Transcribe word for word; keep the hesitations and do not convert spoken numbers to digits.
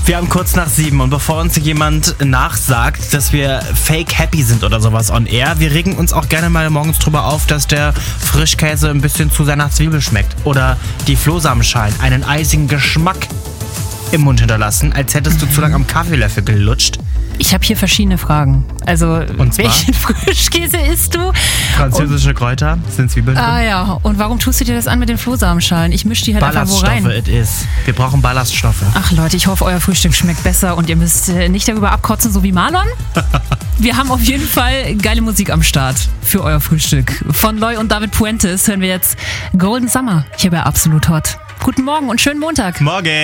Wir haben kurz nach sieben und bevor uns jemand nachsagt, dass wir fake happy sind oder sowas on air, wir regen uns auch gerne mal morgens drüber auf, dass der Frischkäse ein bisschen zu sehr nach Zwiebel schmeckt oder die Flohsamenschalen einen eisigen Geschmack im Mund hinterlassen, als hättest du zu lange am Kaffeelöffel gelutscht. Ich habe hier verschiedene Fragen. Also, Und zwar? welchen Frischkäse isst du? Französische und, Kräuter, sind Zwiebeln drin? Ah ja, und warum tust du dir das an mit den Flohsamenschalen? Ich mische die halt einfach wo rein. Ballaststoffe, it is. Wir brauchen Ballaststoffe. Ach Leute, ich hoffe, euer Frühstück schmeckt besser und ihr müsst äh, nicht darüber abkotzen, so wie Marlon. Wir haben auf jeden Fall geile Musik am Start für euer Frühstück. Von Loy und David Puentes hören wir jetzt Golden Summer hier bei Absolut Hot. Guten Morgen und schönen Montag. Morgen.